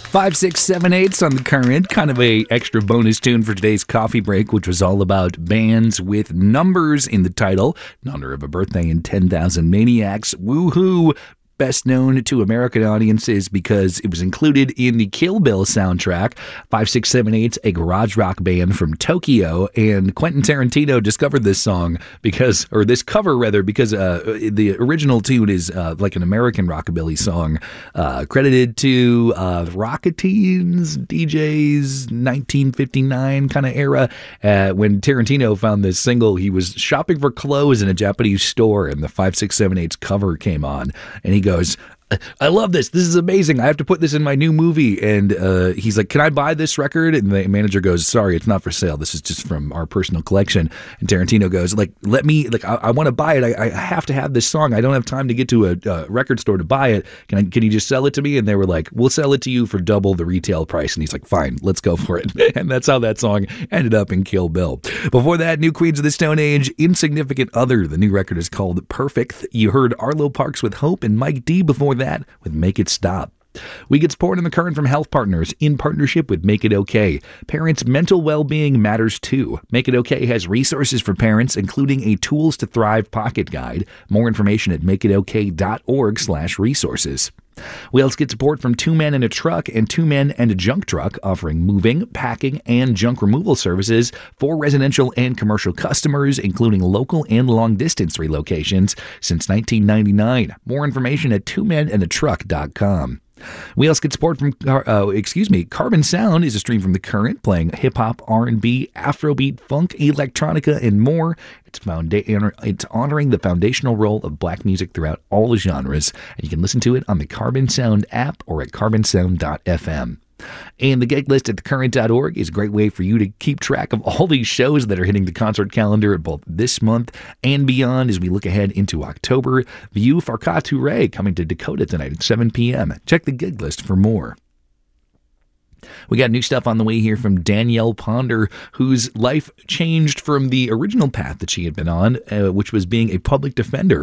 5678's on the current, kind of a extra bonus tune for today's coffee break, which was all about bands with numbers in the title, in honor of a birthday and 10,000 Maniacs. Woohoo! Best known to American audiences because it was included in the Kill Bill soundtrack. 5678's a garage rock band from Tokyo, and Quentin Tarantino discovered this song because the original tune is like an American rockabilly song, credited to Rocketeens, DJs, 1959 kind of era. When Tarantino found this single, he was shopping for clothes in a Japanese store, and the 5678's cover came on, and he goes, I love this. This is amazing. I have to put this in my new movie. And he's like, can I buy this record? And the manager goes, sorry, it's not for sale. This is just from our personal collection. And Tarantino goes, I want to buy it. I have to have this song. I don't have time to get to a record store to buy it. Can you just sell it to me? And they were like, we'll sell it to you for double the retail price. And he's like, fine, let's go for it. And that's how that song ended up in Kill Bill. Before that, New Queens of the Stone Age, Insignificant Other. The new record is called Perfect. You heard Arlo Parks with Hope and Mike D before that with Make It Stop. We get support in the current from Health Partners in partnership with Make It Okay. Parents' mental well-being matters too. Make It Okay has resources for parents, including a Tools to Thrive pocket guide. More information at makeitoK.org/resources. We also get support from Two Men and a Truck and Two Men and a Junk Truck, offering moving, packing, and junk removal services for residential and commercial customers, including local and long-distance relocations since 1999. More information at twomenandatruck.com. We also get support from, Carbon Sound is a stream from the current, playing hip-hop, R&B, Afrobeat, funk, electronica, and more. It's honoring the foundational role of black music throughout all genres, and you can listen to it on the Carbon Sound app or at carbonsound.fm. And the gig list at thecurrent.org is a great way for you to keep track of all these shows that are hitting the concert calendar at both this month and beyond as we look ahead into October. View Farkat Touré coming to Dakota tonight at 7 p.m. Check the gig list for more. We got new stuff on the way here from Danielle Ponder, whose life changed from the original path that she had been on, which was being a public defender.